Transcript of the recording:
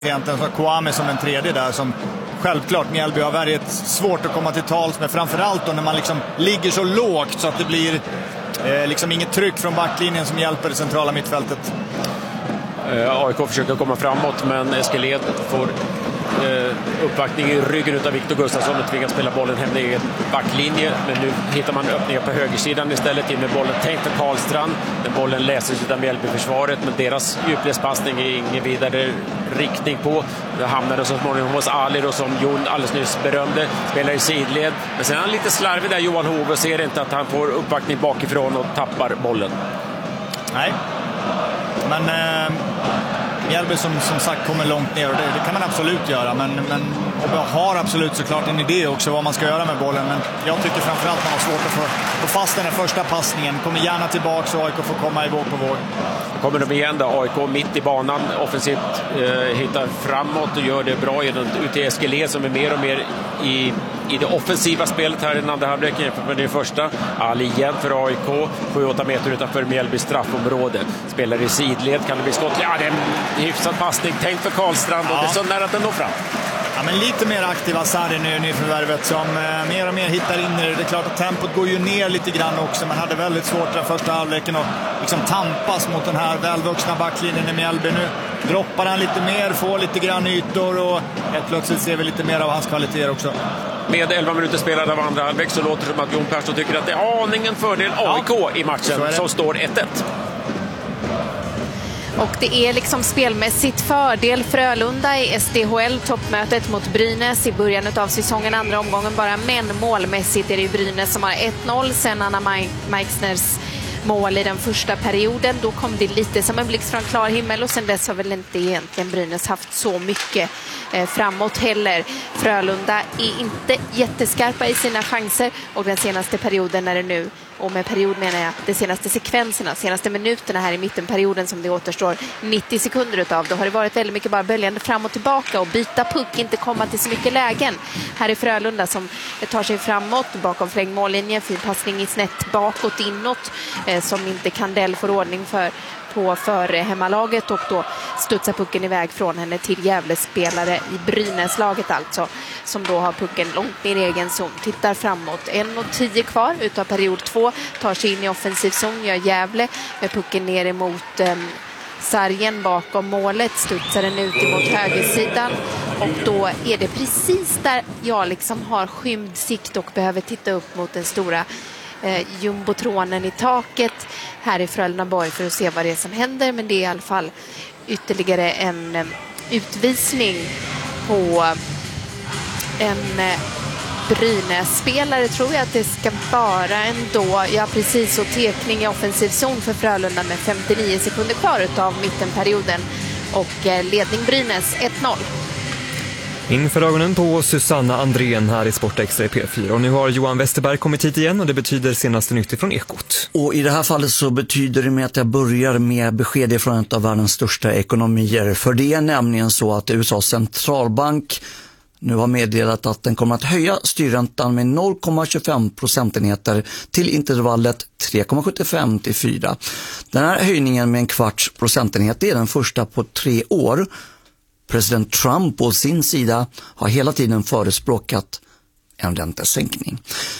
egentligen så Kwame som den tredje där, som självklart Mjällby har väldigt svårt att komma till tals med, framförallt då när man liksom ligger så lågt så att det blir liksom inget tryck från backlinjen som hjälper det centrala mittfältet. AIK försöker komma framåt, men Eskeled får uppvaktning i ryggen utav Viktor Gustafsson och tvingas spela bollen hem i en backlinje. Men nu hittar man öppningar på högersidan istället, in med bollen tänkt för Karlstrand. Den bollen läses utav Mjällby-försvaret, men deras djupledspassning är ingen vidare riktning på. Det hamnade så småningom hos Ali då, som Jon alldeles nyss berömde, spelar i sidled. Men sen är han lite slarvig där, Johan Hove, och ser inte att han får uppvaktning bakifrån och tappar bollen. Nej, men Mjällby som sagt kommer långt ner, och det kan man absolut göra, men och har absolut såklart en idé också vad man ska göra med bollen, men jag tycker framförallt man har svårt att få fast den här första passningen. Kommer gärna tillbaka så AIK får komma i våg på våg. Kommer de igen då, AIK mitt i banan offensivt, hittar framåt och gör det bra ut till Eskeled som är mer och mer i det offensiva spelet här i den andra halvleken jämfört med det första. Ali igen för AIK, 7-8 meter utanför Mjällby straffområde. Spelar i sidled, kan det bli skott? Ja, det är en hyfsad passning, tänkt för Karlstrand, och det är så nära att den når fram. Ja, men lite mer aktiva Sarri nu i nyförvärvet som mer och mer hittar in i det. Det är klart att tempot går ju ner lite grann också. Man hade väldigt svårt den första halvleken att liksom tampas mot den här välvuxna backlinjen i Mjällby. Nu droppar han lite mer, får lite grann ytor, och helt plötsligt ser vi lite mer av hans kvaliteter också. Med 11 minuter spelade av andra halvlek så låter det som att Jon Persson tycker att det är aningen fördel AIK i matchen som står 1-1. Och det är liksom spelmässigt fördel Frölunda i SDHL-toppmötet mot Brynäs i början av säsongen, andra omgången bara, men målmässigt är det ju Brynäs som har 1-0 sen Anna Meixners mål i den första perioden. Då kom det lite som en blixt från klar himmel, och sen dess har väl inte egentligen Brynäs haft så mycket framåt heller. Frölunda är inte jätteskarpa i sina chanser, och den senaste perioden är det nu, och med period menar jag de senaste sekvenserna, senaste minuterna här i mittenperioden som det återstår 90 sekunder utav, då har det varit väldigt mycket bara böljande fram och tillbaka och byta puck, inte komma till så mycket lägen. Här är Frölunda som tar sig framåt bakom flängmållinjen, fin passning i snett bakåt inåt som inte Kandell får ordning för hemmalaget, och då studsar pucken iväg från henne till Gävle-spelare i Brynäslaget alltså, som då har pucken långt ner i egen zon, tittar framåt. 1:10 kvar utav period 2, tar sig in i offensiv zon, gör Gävle med pucken ner emot sargen bakom målet, studsar den ut emot högersidan, och då är det precis där jag liksom har skymd sikt och behöver titta upp mot den stora jumbotronen i taket här i Frölundaborg för att se vad det är som händer. Men det är i alla fall ytterligare en utvisning på en Brynäs-spelare, tror jag att det ska vara ändå. Ja, precis, och tekning i offensiv zon för Frölunda med 59 sekunder kvar utav mittenperioden, och ledning Brynäs 1-0. Inför ögonen på Susanna Andrén här i Sportextra i P4. Och nu har Johan Westerberg kommit hit igen, och det betyder senaste nytt från Ekot. Och i det här fallet så betyder det med att jag börjar med besked från en av världens största ekonomier. För det är nämligen så att USAs centralbank nu har meddelat att den kommer att höja styrräntan med 0,25 procentenheter till intervallet 3,75 till 4. Den här höjningen med 1/4 procentenhet är den första på 3 år. President Trump på sin sida har hela tiden förespråkat en räntesänkning.